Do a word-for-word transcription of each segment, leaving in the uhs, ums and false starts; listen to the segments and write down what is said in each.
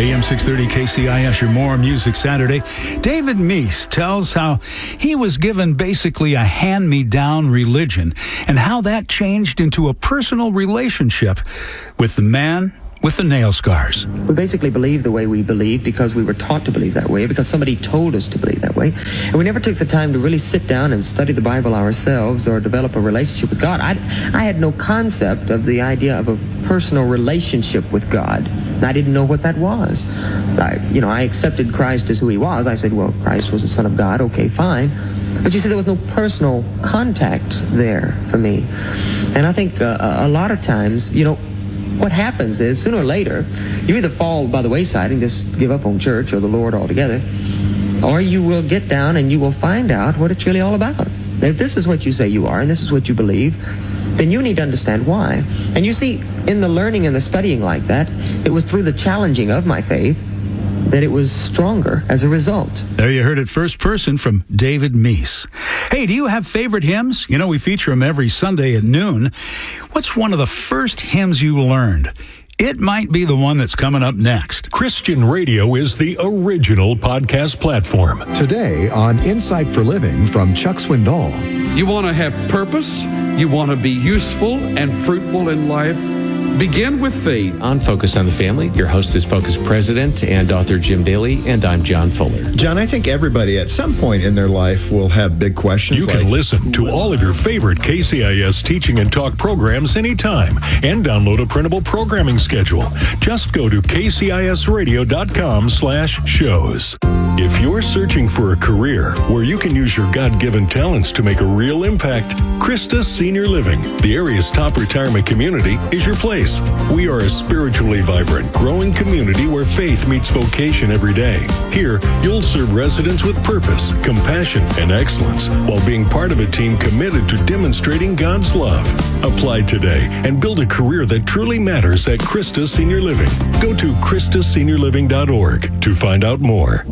A M six thirty K C I S, your More Music Saturday. David Meese tells how he was given basically a hand-me-down religion and how that changed into a personal relationship with the man with the nail scars. We basically believe the way we believe because we were taught to believe that way, because somebody told us to believe that way. And we never took the time to really sit down and study the Bible ourselves or develop a relationship with God. I, I had no concept of the idea of a personal relationship with God. And I didn't know what that was. I, you know, I accepted Christ as who he was. I said, well, Christ was the Son of God. Okay, fine. But you see, there was no personal contact there for me. And I think uh, a lot of times, you know, what happens is, sooner or later, you either fall by the wayside and just give up on church or the Lord altogether, or you will get down and you will find out what it's really all about. If this is what you say you are and this is what you believe, then you need to understand why. And you see, in the learning and the studying like that, it was through the challenging of my faith that it was stronger as a result. There you heard it first person from David Meese. Hey, do you have favorite hymns? You know, we feature them every Sunday at noon. What's one of the first hymns you learned? It might be the one that's coming up next. Christian radio is the original podcast platform. Today on Insight for Living from Chuck Swindoll. You want to have purpose. You want to be useful and fruitful in life. Begin with faith. On Focus on the Family, your host is Focus President and author Jim Daly, and I'm John Fuller. John, I think everybody at some point in their life will have big questions. You like, can listen to all of your favorite K C I S teaching and talk programs anytime and download a printable programming schedule. Just go to k c i s radio dot com slash shows. If you're searching for a career where you can use your God-given talents to make a real impact, Christus Senior Living, the area's top retirement community, is your place. We are a spiritually vibrant, growing community where faith meets vocation every day. Here, you'll serve residents with purpose, compassion, and excellence while being part of a team committed to demonstrating God's love. Apply today and build a career that truly matters at Christus Senior Living. Go to christus senior living dot org to find out more.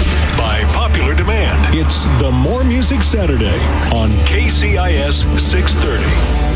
By popular demand, it's the More Music Saturday on K C I S six thirty.